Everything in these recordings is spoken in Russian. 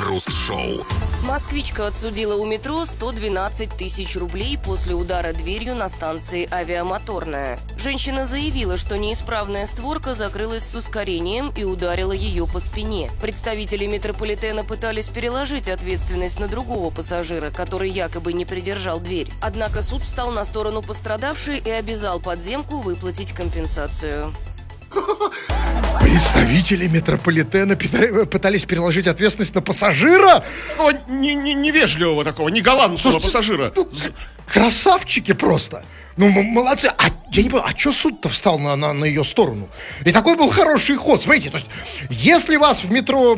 Крем-хруст-шоу. Москвичка отсудила у метро 112 тысяч рублей после удара дверью на станции «Авиамоторная». Женщина заявила, что неисправная створка закрылась с ускорением и ударила ее по спине. Представители метрополитена пытались переложить ответственность на другого пассажира, который якобы не придержал дверь. Однако суд встал на сторону пострадавшей и обязал подземку выплатить компенсацию. Представители метрополитена пытались переложить ответственность на пассажира? Невежливого такого, негалантного пассажира. Красавчики просто. Ну, молодцы. А я не понимаю, а что суд-то встал на ее сторону? И такой был хороший ход. Смотрите, то есть, если вас в метро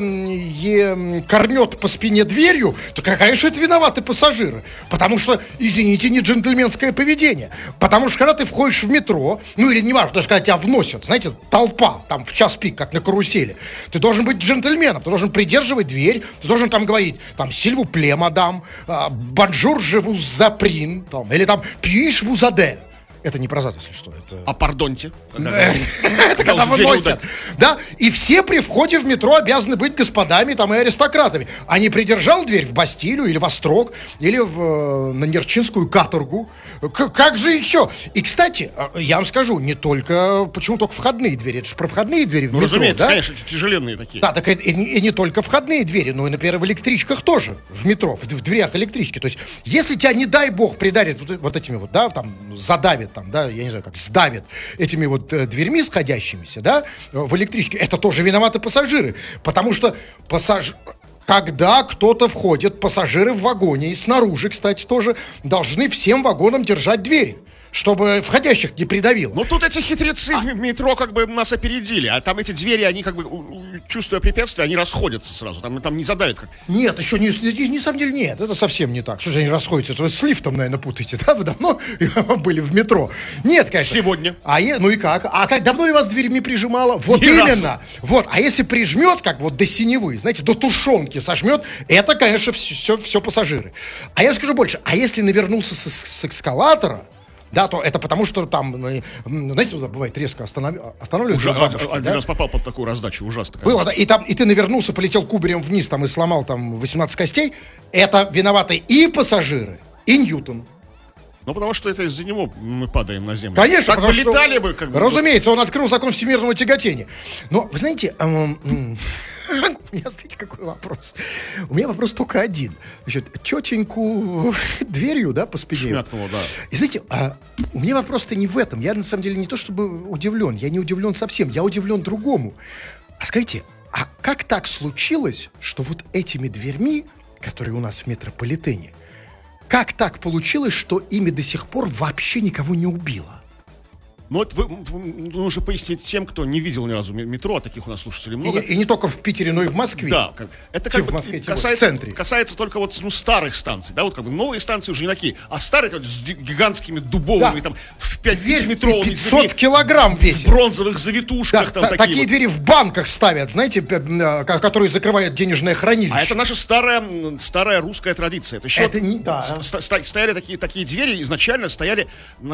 кормет по спине дверью, то, конечно, это виноваты пассажиры. Потому что, извините, не джентльменское поведение. Потому что, когда ты входишь в метро, ну, или не важно, даже когда тебя вносят, знаете, толпа, там, в час пик, как на карусели, ты должен быть джентльменом, ты должен придерживать дверь, ты должен там говорить, там, «Сильву пле, мадам», «Бонжур, же вуз заприн», там, или там «Пьюиш вузаде». Это не про зад, если что. Это... А пардоньте. Это когда выносят. Да, и все при входе в метро обязаны быть господами там, и аристократами. А не придержал дверь в Бастилию или в Острог, или на Нерчинскую каторгу. Как же еще? И, кстати, я вам скажу, не только, почему только входные двери? Это же про входные двери в метро, разумеется, да? конечно, тяжеленные такие. Да, так и не только входные двери, но и, например, в электричках тоже, в метро, в дверях электрички. То есть, если тебя, не дай бог, придарит вот этими вот, да, там, задавит, там, да, я не знаю, как сдавит этими вот дверьми сходящимися, да, в электричке, это тоже виноваты пассажиры, потому что когда кто-то входит, пассажиры в вагоне, и снаружи, кстати, тоже должны всем вагонам держать двери, чтобы входящих не придавило. Ну, тут эти хитрецы в метро как бы нас опередили, а там эти двери, они как бы, чувствуя препятствия, они расходятся сразу, там не задавят как. Нет, еще не самом деле, нет, это совсем не так. Что же они расходятся? Это вы с лифтом, наверное, путаете, да? Вы давно были в метро? Нет, конечно. Сегодня. Ну и как? А как давно я вас дверьми прижимала? Вот Ни именно. разу. Вот, а если прижмет, как вот до синевы, знаете, до тушенки сожмет, это, конечно, все пассажиры. А я скажу больше, а если навернулся с эскалатора, да, то это потому, что там, знаете, бывает резко останавливают. Один раз попал под такую раздачу, ужасно. Было, да, и ты навернулся, полетел кубарем вниз там и сломал там 18 костей. Это виноваты и пассажиры, и Ньютон. Ну, потому что это из-за него мы падаем на землю. Конечно, так бы летали бы, как бы. Разумеется, он открыл закон всемирного тяготения. Но, вы знаете, у меня, знаете, какой вопрос? У меня вопрос только один. Значит, тетеньку дверью, да, по спине. Шмякнуло, да. И знаете, у меня вопрос-то не в этом. Я, на самом деле, не то чтобы удивлен. Я не удивлен совсем. Я удивлен другому. А скажите, а как так случилось, что вот этими дверьми, которые у нас в метрополитене, как так получилось, что ими до сих пор вообще никого не убило? Ну, вот нужно пояснить тем, кто не видел ни разу метро, а таких у нас слушателей много. И не только в Питере, но и в Москве. Да, это как бы касается только вот старых станций, да, вот как бы новые станции уже не такие, а старые вот, с гигантскими дубовыми, да, там в 5-метровыми 500 килограмм весит. В бронзовых завитушках, да, там такие вот двери в банках ставят, знаете, которые закрывают денежное хранилище. А это наша старая русская традиция. Это еще стояли такие двери, изначально стояли